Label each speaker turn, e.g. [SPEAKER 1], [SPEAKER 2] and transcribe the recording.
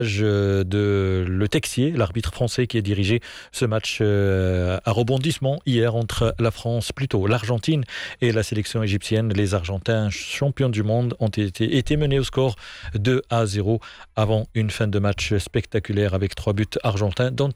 [SPEAKER 1] de Le Texier, l'arbitre français qui a dirigé ce match à rebondissement hier entre la France, plutôt l'Argentine et la sélection égyptienne. Les Argentins, champions du monde, ont été menés au score 2-0 avant une fin de match spectaculaire avec 3 buts argentins, dont